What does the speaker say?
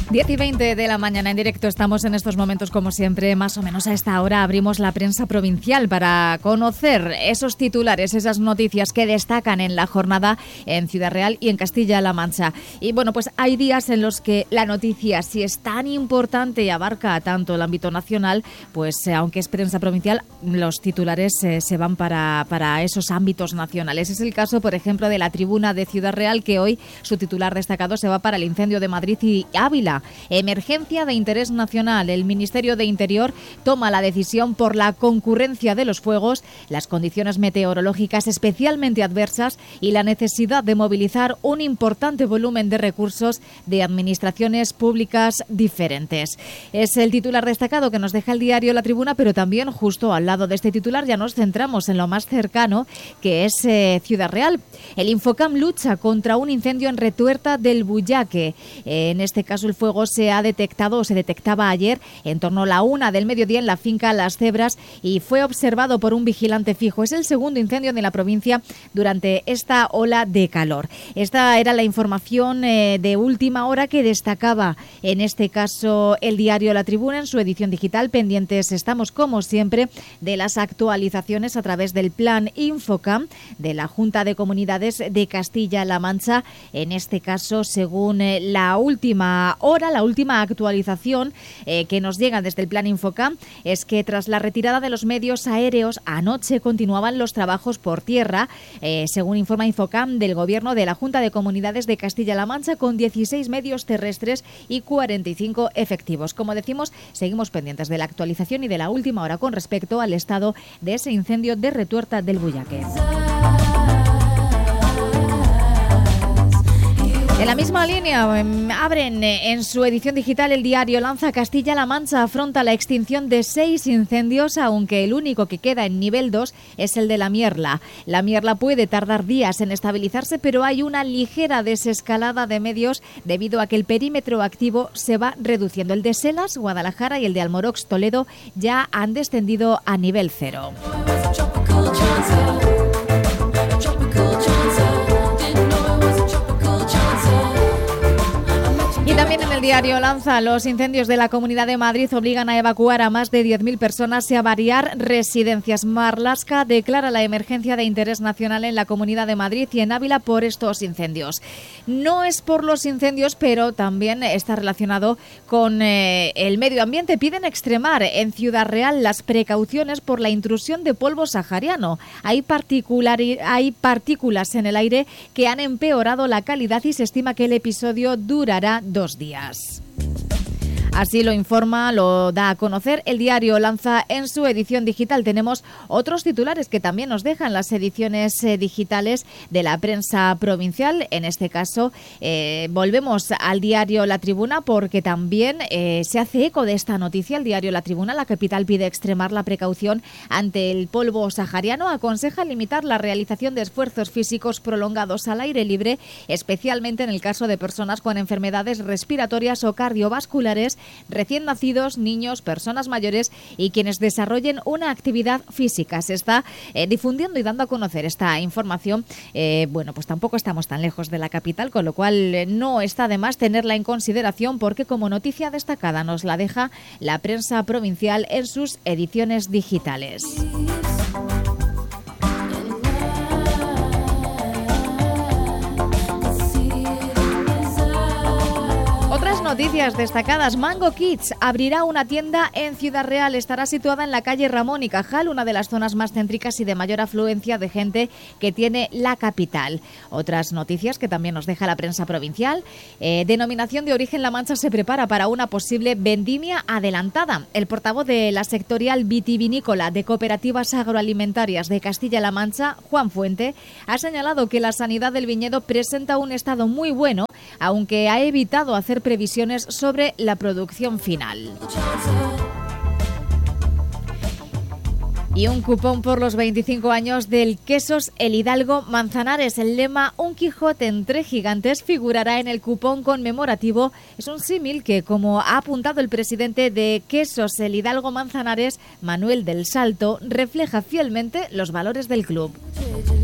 10:20 de la mañana en directo. Estamos en estos momentos, como siempre, más o menos a esta hora abrimos la prensa provincial para conocer esos titulares, esas noticias que destacan en la jornada en Ciudad Real y en Castilla-La Mancha. Y bueno, pues hay días en los que la noticia, si es tan importante y abarca tanto el ámbito nacional, pues aunque es prensa provincial, los titulares se van para esos ámbitos nacionales. Es el caso, por ejemplo, de la Tribuna de Ciudad Real, que hoy su titular destacado se va para el incendio de Madrid y Ávila. Emergencia de interés nacional. El Ministerio de Interior toma la decisión por la concurrencia de los fuegos, las condiciones meteorológicas especialmente adversas y la necesidad de movilizar un importante volumen de recursos de administraciones públicas diferentes. Es el titular destacado que nos deja el diario La Tribuna, pero también justo al lado de este titular ya nos centramos en lo más cercano, que es Ciudad Real. El Infocam lucha contra un incendio en Retuerta del Buyaque. En este caso el fuego se ha detectado o se detectaba ayer en torno a la 1 del mediodía en la finca Las Cebras y fue observado por un vigilante fijo. Es el segundo incendio de la provincia durante esta ola de calor. Esta era la información de última hora que destacaba en este caso el diario La Tribuna en su edición digital. Pendientes estamos, como siempre, de las actualizaciones a través del plan Infocam de la Junta de Comunidades de Castilla-La Mancha. En este caso, según la última hora, la última actualización que nos llega desde el plan Infocam es que tras la retirada de los medios aéreos, anoche continuaban los trabajos por tierra, según informa Infocam del Gobierno de la Junta de Comunidades de Castilla-La Mancha, con 16 medios terrestres y 45 efectivos. Como decimos, seguimos pendientes de la actualización y de la última hora con respecto al estado de ese incendio de Retuerta del Buyaque. En la misma línea, abren en su edición digital el diario Lanza. Castilla-La Mancha afronta la extinción de 6 incendios, aunque el único que queda en nivel 2 es el de La Mierla. La Mierla puede tardar días en estabilizarse, pero hay una ligera desescalada de medios debido a que el perímetro activo se va reduciendo. El de Selas, Guadalajara y el de Almorox, Toledo ya han descendido a nivel 0. Y también en el diario Lanza, los incendios de la Comunidad de Madrid obligan a evacuar a más de 10.000 personas y a variar residencias. Marlaska declara la emergencia de interés nacional en la Comunidad de Madrid y en Ávila por estos incendios. No es por los incendios, pero también está relacionado con el medio ambiente. Piden extremar en Ciudad Real las precauciones por la intrusión de polvo sahariano. Hay partículas en el aire que han empeorado la calidad y se estima que el episodio durará 2 días. Así lo informa, lo da a conocer el diario Lanza en su edición digital. Tenemos otros titulares que también nos dejan las ediciones digitales de la prensa provincial. En este caso, volvemos al diario La Tribuna porque también se hace eco de esta noticia. El diario La Tribuna, la capital pide extremar la precaución ante el polvo sahariano. Aconseja limitar la realización de esfuerzos físicos prolongados al aire libre, especialmente en el caso de personas con enfermedades respiratorias o cardiovasculares, recién nacidos, niños, personas mayores y quienes desarrollen una actividad física. Se está difundiendo y dando a conocer esta información. Bueno, pues tampoco estamos tan lejos de la capital, con lo cual no está de más tenerla en consideración porque como noticia destacada nos la deja la prensa provincial en sus ediciones digitales. Otras noticias destacadas. Mango Kids abrirá una tienda en Ciudad Real. Estará situada en la calle Ramón y Cajal, una de las zonas más céntricas y de mayor afluencia de gente que tiene la capital. Otras noticias que también nos deja la prensa provincial. Denominación de origen La Mancha se prepara para una posible vendimia adelantada. El portavoz de la sectorial vitivinícola de Cooperativas Agroalimentarias de Castilla-La Mancha, Juan Fuente, ha señalado que la sanidad del viñedo presenta un estado muy bueno, aunque ha evitado hacer previsiones sobre la producción final. Y un cupón por los 25 años del Quesos El Hidalgo Manzanares. El lema "Un Quijote entre gigantes" figurará en el cupón conmemorativo. Es un símil que, como ha apuntado el presidente de Quesos El Hidalgo Manzanares, Manuel del Salto, refleja fielmente los valores del club.